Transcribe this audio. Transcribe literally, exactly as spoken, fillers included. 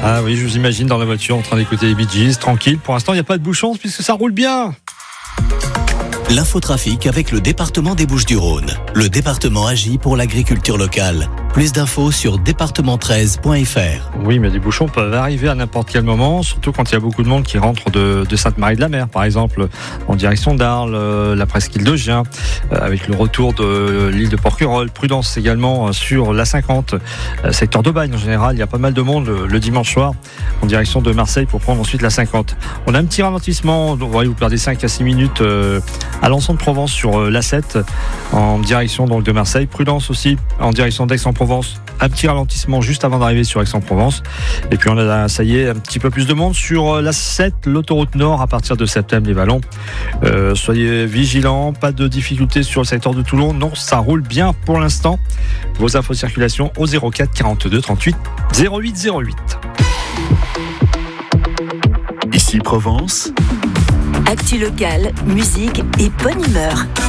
Ah oui, je vous imagine dans la voiture en train d'écouter les Bee Gees, tranquille. Pour l'instant, il n'y a pas de bouchons puisque ça roule bien. L'infotrafic avec le département des Bouches-du-Rhône. Le département agit pour l'agriculture locale. Plus d'infos sur département treize point f r. Oui, mais les bouchons peuvent arriver à n'importe quel moment, surtout quand il y a beaucoup de monde qui rentre de, de Sainte-Marie-de-la-Mer, par exemple, en direction d'Arles, euh, la presqu'île de Gien, euh, avec le retour de euh, l'île de Porquerolles. Prudence également euh, sur l'A cinquante, euh, secteur d'Aubagne en général. Il y a pas mal de monde le, le dimanche soir en direction de Marseille pour prendre ensuite l'A cinquante. On a un petit ralentissement, vous voyez, vous perdez cinq à six minutes euh, à l'ensemble de Provence sur euh, l'A sept en direction donc de Marseille. Prudence aussi en direction d'Aix-en-Provence. Un petit ralentissement juste avant d'arriver sur Aix-en-Provence. Et puis on a, ça y est, un petit peu plus de monde sur l'A sept, l'autoroute Nord à partir de Septembre-les-Vallons. Euh, soyez vigilants, pas de difficultés sur le secteur de Toulon. Non, ça roule bien pour l'instant. Vos infos circulation au zéro quatre quarante-deux trente-huit zéro huit zéro huit. Ici Provence. Actu locale, musique et bonne humeur.